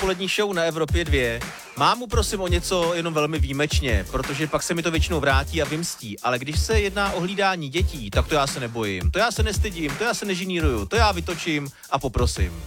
odpolední show na Evropě 2. Mámu prosím o něco jenom velmi výjimečně, protože pak se mi to většinou vrátí a vymstí, ale když se jedná o hlídání dětí, tak to já se nebojím, to já se nestydím, to já se nežiníruju, to já vytočím a poprosím.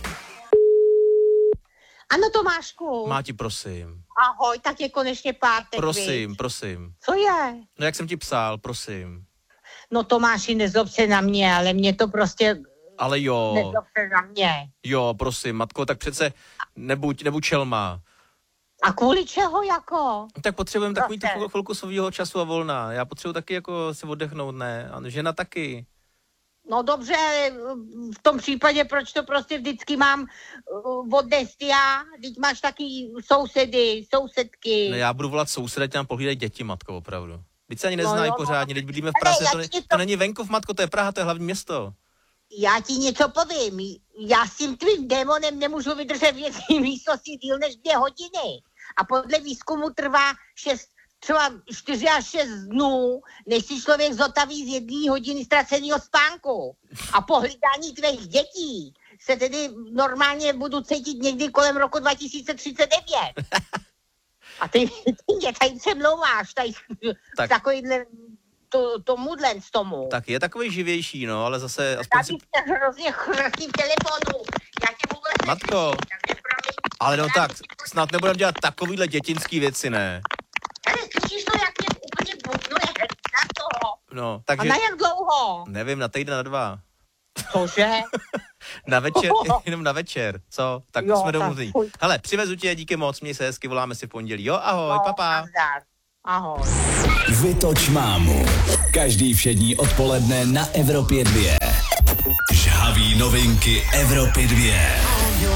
Ano, Tomášku. Máti, prosím. Ahoj, tak je konečně pátek, Prosím. Co je? No jak jsem ti psal, prosím. No Tomáši, nezlob se na mě, ale mě to prostě... Ale jo. Nezlob se na mě. Jo, prosím, matko, tak přece nebuď čelma. A kvůli čeho jako? Tak potřebujeme takový tu chvilku svého času a volna. Já potřebuji taky jako si oddechnout, ne? A žena taky. No dobře, v tom případě, proč to prostě vždycky mám odnést já? Teď máš taky sousedky. No já budu volat souseda, ať nám pohlídají děti, matko, opravdu. Teď se ani neznají pořádně, teď bydlíme v Praze, to není venkov, matko, to je Praha, to je hlavní město. Já ti něco povím, já s tím tvým démonem nemůžu vydržet v jedné místnosti díl než 2 hodiny. A podle výzkumu trvá třeba 4 až 6 dnů, než si člověk zotaví z 1 hodiny ztraceného spánku. A po hlídání tvých dětí se tedy normálně budu cítit někdy kolem roku 2039. A ty mě tady přemlouváš, tady tak. Takovýhle to mudlen z tomu. Tak je takový živější, no, ale zase... Já bych se hrozně chrstím v telefonu. Já tě vůbec Matko, ale no tak, snad nebudem dělat takovýhle dětinský věci, ne? Ale slyšíš to, jak mě úplně bubnuje na toho. No, takže... A na jak dlouho? Nevím, na týden, na 2. Cože? Na večer, jenom na večer, co? Tak jo, jsme domluvení. Hele, přivezu tě, díky moc, měj se hezky, voláme si v pondělí. Jo, ahoj, papa. Ahoj. Vytoč mámu. Každý všední odpoledne na Evropě 2. Žhavý novinky Evropy 2.